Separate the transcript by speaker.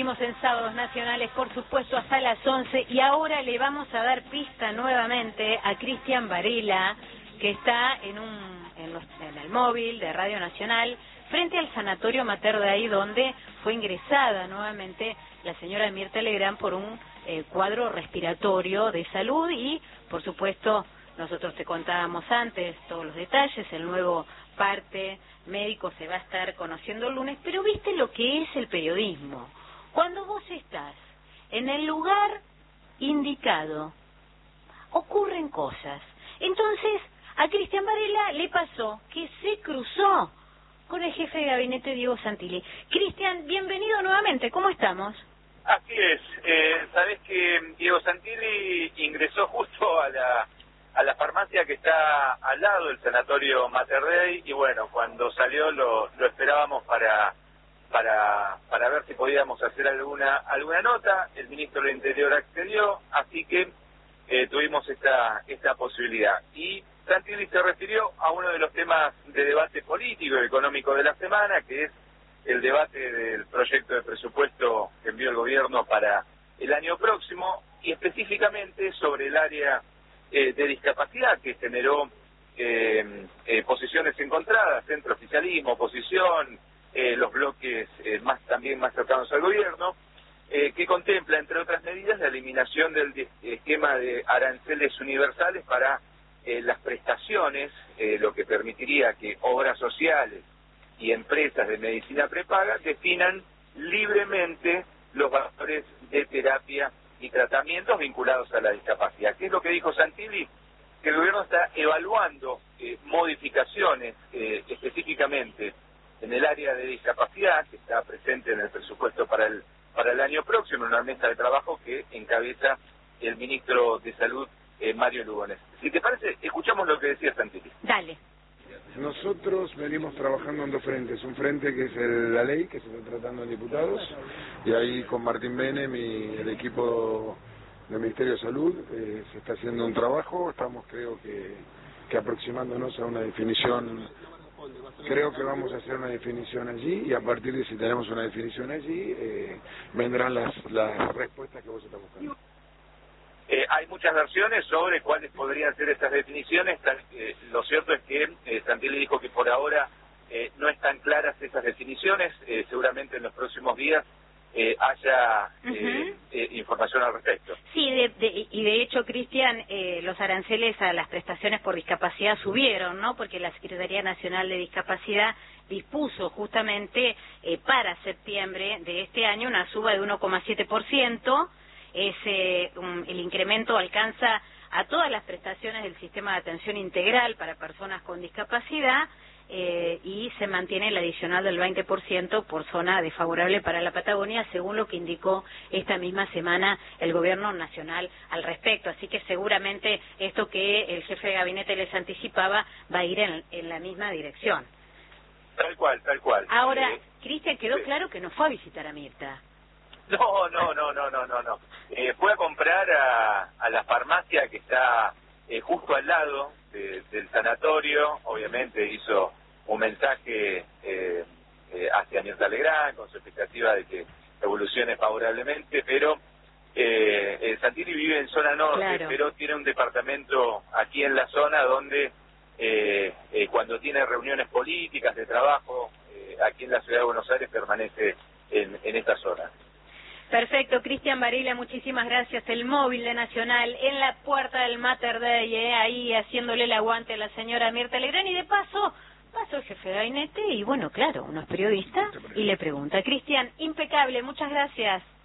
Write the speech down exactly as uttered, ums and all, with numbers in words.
Speaker 1: Seguimos en Sábados Nacionales, por supuesto, hasta las once, y ahora le vamos a dar pista nuevamente a Cristian Varela, que está en un en, los, en el móvil de Radio Nacional, frente al Sanatorio Mater Dei, donde fue ingresada nuevamente la señora Mirta Legrand por un eh, cuadro respiratorio de salud, y, por supuesto, nosotros te contábamos antes todos los detalles. El nuevo parte médico se va a estar conociendo el lunes, pero viste lo que es el periodismo. Cuando vos estás en el lugar indicado, ocurren cosas. Entonces, a Cristian Varela le pasó que se cruzó con el jefe de gabinete, Diego Santilli. Cristian, bienvenido nuevamente, ¿cómo estamos?
Speaker 2: Así es, eh, sabés que Diego Santilli ingresó justo a la a la farmacia que está al lado del Sanatorio Mater Dei, y bueno, cuando salió lo, lo esperábamos para para para ver si podíamos hacer alguna alguna nota. El ministro del Interior accedió, así que eh, tuvimos esta esta posibilidad. Y Santilli se refirió a uno de los temas de debate político y económico de la semana, que es el debate del proyecto de presupuesto que envió el gobierno para el año próximo, y específicamente sobre el área eh, de discapacidad, que generó eh, eh, posiciones encontradas entre oficialismo, oposición, eh, los bloques eh, más también más cercanos al gobierno, eh, que contempla, entre otras medidas, la eliminación del esquema de aranceles universales para eh, las prestaciones, eh, lo que permitiría que obras sociales y empresas de medicina prepaga definan libremente los valores de terapia y tratamientos vinculados a la discapacidad. ¿Qué es lo que dijo Santilli? Que el gobierno está evaluando eh, modificaciones eh, específicamente en el área de discapacidad, que está presente en el presupuesto para el para el año próximo, en una mesa de trabajo que encabeza el ministro de Salud, eh, Mario Lugones. Si te parece, escuchamos lo que decía Santilli.
Speaker 1: Dale.
Speaker 3: Nosotros venimos trabajando en dos frentes, un frente que es el, la ley, que se está tratando en diputados, y ahí con Martín Menem y el equipo del Ministerio de Salud eh, se está haciendo un trabajo. Estamos, creo que, que aproximándonos a una definición, creo que vamos a hacer una definición allí, y a partir de si tenemos una definición allí, eh, vendrán las, las respuestas que vos estás buscando.
Speaker 2: Eh, hay muchas versiones sobre cuáles podrían ser estas definiciones. Eh, lo cierto es que eh, Santilli dijo que por ahora eh, no están claras esas definiciones. Eh, seguramente en los próximos días eh, haya eh, uh-huh. eh, información al respecto.
Speaker 1: Sí, de, de, y de hecho, Cristian, eh, los aranceles a las prestaciones por discapacidad subieron, ¿no? Porque la Secretaría Nacional de Discapacidad dispuso justamente eh, para septiembre de este año una suba de uno coma siete por ciento. Ese, um, el incremento alcanza a todas las prestaciones del sistema de atención integral para personas con discapacidad, eh, y se mantiene el adicional del veinte por ciento por zona desfavorable para la Patagonia, según lo que indicó esta misma semana el gobierno nacional al respecto. Así que seguramente esto que el jefe de gabinete les anticipaba va a ir en, en la misma dirección.
Speaker 2: Tal cual, tal cual.
Speaker 1: Ahora,
Speaker 2: eh,
Speaker 1: Cristian, quedó
Speaker 2: sí.
Speaker 1: claro que no fue a visitar a Mirta.
Speaker 2: No, no, no, no, no, no, no. Eh, fue a comprar a, a la farmacia que está eh, justo al lado de, del sanatorio. Obviamente hizo un mensaje eh, eh, hacia Mirta Legrand con su expectativa de que evolucione favorablemente, pero eh, eh, Santilli vive en zona norte, claro, pero tiene un departamento aquí en la zona donde eh, eh, cuando tiene reuniones políticas de trabajo eh, aquí en la ciudad de Buenos Aires permanece en, en esta zona.
Speaker 1: Perfecto, Cristian Varela, muchísimas gracias. El móvil de Nacional en la puerta del Mater Dei, eh, ahí haciéndole el aguante a la señora Mirta Legrand, y de paso, pasó el jefe de gabinete y bueno, claro, uno es periodista y le pregunta. Cristian, impecable, muchas gracias.